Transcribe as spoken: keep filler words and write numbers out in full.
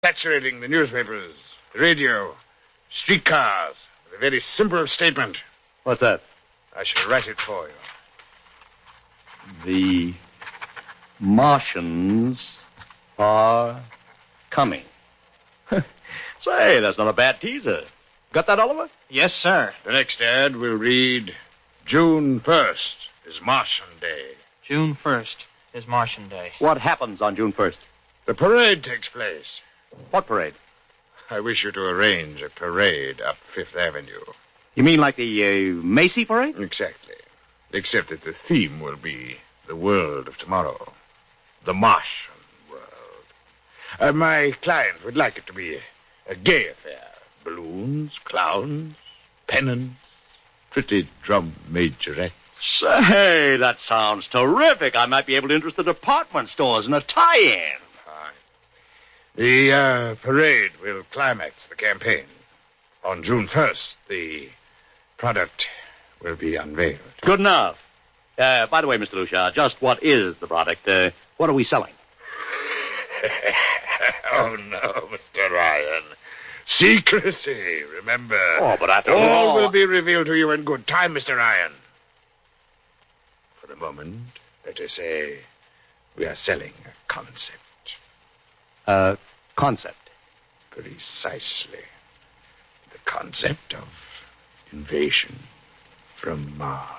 saturating the newspapers, the radio, streetcars with a very simple statement. What's that? I shall write it for you. The Martians are coming. Say, that's not a bad teaser. Got that, Oliver? Yes, sir. The next ad will read, June first is Martian Day. June first is Martian Day. What happens on June first? The parade takes place. What parade? I wish you to arrange a parade up Fifth Avenue. You mean like the uh, Macy parade? Exactly. Except that the theme will be the world of tomorrow. The Martian world. Uh, my client would like it to be a, a gay affair. Balloons, clowns, pennants, pretty drum majorettes. Say, that sounds terrific. I might be able to interest the department stores in a tie-in. Fine. The uh, parade will climax the campaign. On June first, the product will be unveiled. Good enough. Uh, by the way, Mister Lucia, just what is the product? Uh, what are we selling? Oh, no, Mister Ryan. Secrecy, remember. Oh, but after all... all... will be revealed to you in good time, Mister Ryan. For the moment, let us say we are selling a concept. Uh, concept? Precisely. The concept of invasion from Mars.